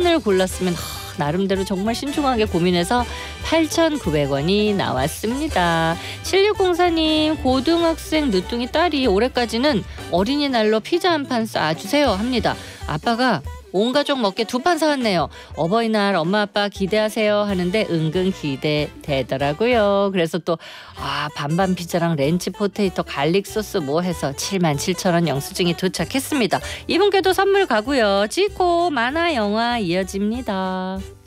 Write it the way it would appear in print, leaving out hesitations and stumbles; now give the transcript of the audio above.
5번을 골랐으면 나름대로 정말 신중하게 고민해서 8,900원이 나왔습니다. 7604님, 고등학생 늦둥이 딸이 올해까지는 어린이날로 피자 한 판 쏴주세요 합니다. 아빠가 온 가족 먹게 2판 사왔네요. 어버이날 엄마 아빠 기대하세요 하는데 은근 기대되더라고요. 그래서 또 반반 피자랑 렌치 포테이토 갈릭 소스 뭐 해서 77,000원 영수증이 도착했습니다. 이분께도 선물 가고요. 지코 만화 영화 이어집니다.